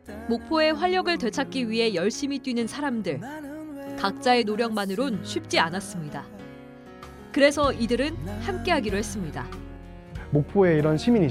목포의 활력을 되찾기 위해 열심히 뛰는 사람들. 각자의 노력만으론 쉽지 않았습니다. 그래서 이들은 함께하기로 했습니다. 목포에 이런 시민이